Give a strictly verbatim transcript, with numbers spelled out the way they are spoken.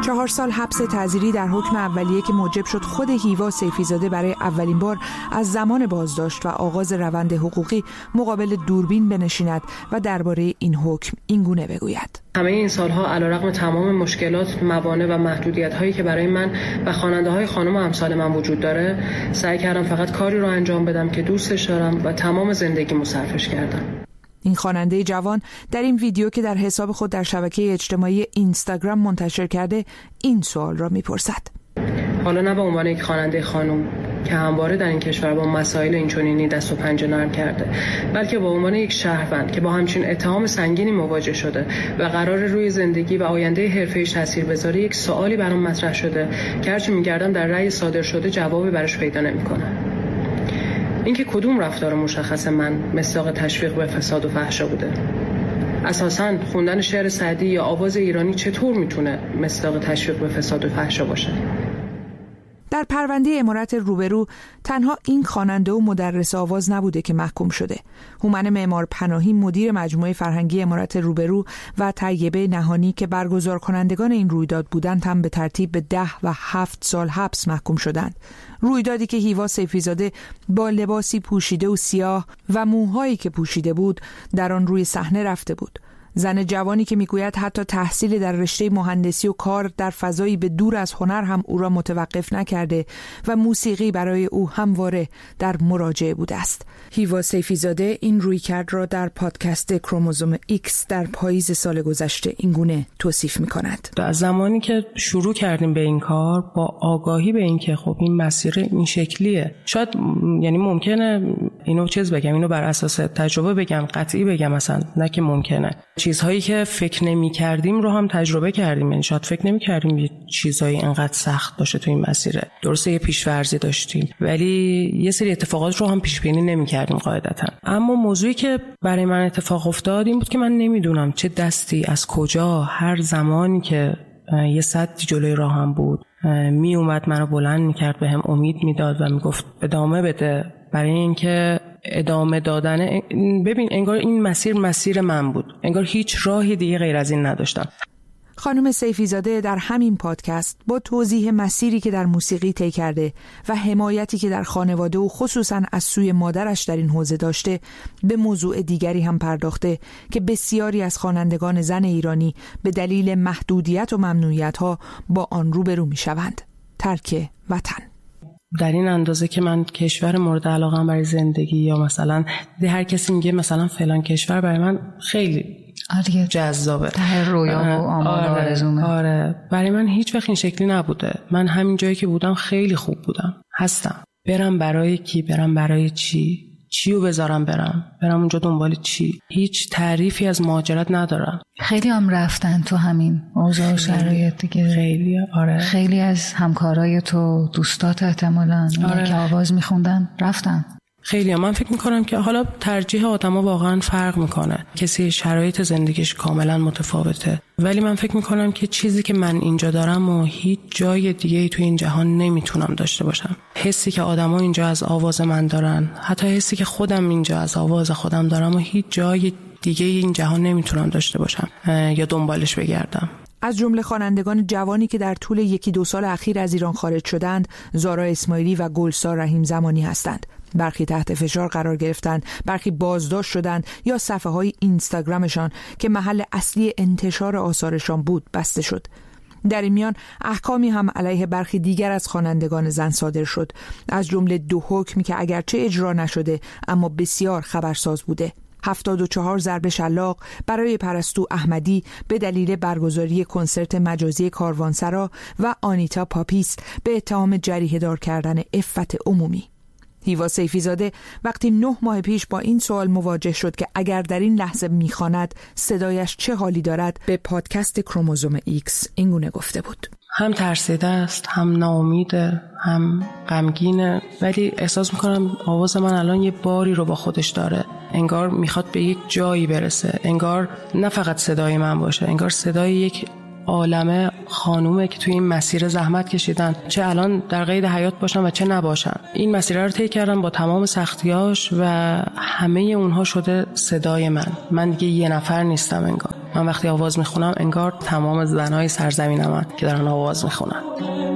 چهار سال حبس تعزیری در حکم اولیه که موجب شد خود هیوا سیفی‌زاده برای اولین بار از زمان بازداشت و آغاز روند حقوقی مقابل دوربین بنشیند و درباره این حکم این گونه بگوید. همه این سالها علیرغم تمام مشکلات، موانع و محدودیت‌هایی که برای من و خواننده‌های خانم و امثال من وجود داره، سعی کردم فقط کاری رو انجام بدم که دوستش دارم و تمام زندگیمو صرفش کردم. این خواننده جوان در این ویدیو که در حساب خود در شبکه اجتماعی اینستاگرام منتشر کرده این سوال را میپرسد. حالا نه به عنوان یک خواننده خانم که همواره در این کشور با مسائل اینچنینی دست و پنجه نرم کرده، بلکه به عنوان یک شهروند که با همچین اتهام سنگینی مواجه شده و قرار روی زندگی و آینده حرفه‌ایش تاثیر بذاره، یک سوالی برام مطرح شده که هرچی میگردم در رأی صادر شده جوابی براش پیدا نمی‌کنم. اینکه کدوم رفتار مشخص من مصداق تشویق به فساد و فحشا بوده. اساساً خوندن شعر سعدی یا آواز ایرانی چطور میتونه مصداق تشویق به فساد و فحشا باشه؟ در پرونده عمارت روبرو تنها این خواننده و مدرس آواز نبوده که محکوم شده. هومن معمار پناهی مدیر مجموعه فرهنگی عمارت روبرو و طیبه نهانی که برگزار کنندگان این رویداد بودند هم به ترتیب به ده و هفت سال حبس محکوم شدند. رویدادی که هیوا سیفی‌زاده با لباسی پوشیده و سیاه و موهایی که پوشیده بود در آن روی صحنه رفته بود. زن جوانی که میگوید حتی تحصیل در رشته مهندسی و کار در فضایی به دور از هنر هم او را متوقف نکرده و موسیقی برای او همواره در مراجعه بوده است. هیوا سیفی‌زاده این رویکرد را در پادکست کروموزوم ایکس در پاییز سال گذشته اینگونه توصیف می‌کند. از زمانی که شروع کردیم به این کار با آگاهی به این که خب این مسیر این شکلیه، شاید یعنی ممکنه اینو چیز بگم، اینو بر اساس تجربه بگم، قطعی بگم، مثلا نه که ممکنه چیزهایی که فکر نمی کردیم رو هم تجربه کردیم. یعنی شاید فکر نمی کردیم یه چیزایی اینقدر سخت باشه تو این مسیره. درسته یه پیش‌فرضی داشتیم ولی یه سری اتفاقات رو هم پیش بینی نمی کردیم قاعدتا. اما موضوعی که برای من اتفاق افتاد این بود که من نمیدونم چه دستی از کجا هر زمانی که یه سدی جلوی راهم بود می اومد منو بلند می‌کرد، بهم امید میداد و میگفت ادامه بده، برای اینکه ادامه دادن. ببین انگار این مسیر مسیر من بود، انگار هیچ راهی دیگه غیر از این نداشتم. خانم سیفی‌زاده در همین پادکست با توضیح مسیری که در موسیقی طی کرده و حمایتی که در خانواده و خصوصاً از سوی مادرش در این حوزه داشته به موضوع دیگری هم پرداخته که بسیاری از خوانندگان زن ایرانی به دلیل محدودیت و ممنوعیت‌ها با آن روبرو می‌شوند: ترک وطن. در این اندازه که من کشور مورد علاقه‌ام برای زندگی یا مثلا هر کسی میگه مثلا فلان کشور برای من خیلی آره جذابه، ته رویا و آمال و آرزومه. آره برای من هیچ وقت این شکلی نبوده. من همین جایی که بودم خیلی خوب بودم، هستم. برم برای کی؟ برم برای چی؟ چیو بذارم برم؟ برم اونجا دنبال چی؟ هیچ تعریفی از مهاجرت ندارم. خیلی هم رفتن تو همین اوضاع و شرایط دیگه. خیلی آره. خیلی از همکارای تو، دوستات احتمالاً آره. که آواز میخوندن رفتن. خیلی هم. من فکر میکنم که حالا ترجیح آدم ها واقعا فرق میکنه، کسی شرایط زندگیش کاملا متفاوته، ولی من فکر میکنم که چیزی که من اینجا دارم و هیچ جای دیگه تو این جهان نمیتونم داشته باشم. حسی که آدم ها اینجا از آواز من دارن، حتی حسی که خودم اینجا از آواز خودم دارم و هیچ جای دیگه این جهان نمیتونم داشته باشم یا دنبالش بگردم. از جمله خوانندگان جوانی که در طول یکی دو سال اخیر از ایران خارج شدند، زارا اسماعیلی و گلسار رحیم زمانی هستند. برخی تحت فشار قرار گرفتند، برخی بازداشت شدند یا صفحه های اینستاگرامشان که محل اصلی انتشار آثارشان بود بسته شد. در این میان احکامی هم علیه برخی دیگر از خوانندگان زن صادر شد، از جمله دو حکمی که اگرچه اجرا نشده اما بسیار خبرساز بوده. هفتاد و چهار ضرب شلاق برای پرستو احمدی به دلیل برگزاری کنسرت مجازی کاروانسرا و آنیتا پاپیس به اتهام جریحه دار کردن عفت عمومی. هیوا سیفی‌زاده وقتی نه ماه پیش با این سوال مواجه شد که اگر در این لحظه میخواند صدایش چه حالی دارد، به پادکست کروموزوم ایکس اینگونه گفته بود: هم ترسیده است، هم ناامیده، هم غمگینه، ولی احساس میکنم آواز من الان یه باری رو با خودش داره. انگار میخواد به یک جایی برسه، انگار نه فقط صدای من باشه، انگار صدای یک عالمه خانومه که توی این مسیر زحمت کشیدن، چه الان در قید حیات باشن و چه نباشن. این مسیر رو طی کردن با تمام سختیاش و همه اونها شده صدای من. من دیگه یه نفر نیستم انگار. من وقتی آواز میخونم انگار تمام زنهای سرزمینم که دارن آواز میخونن.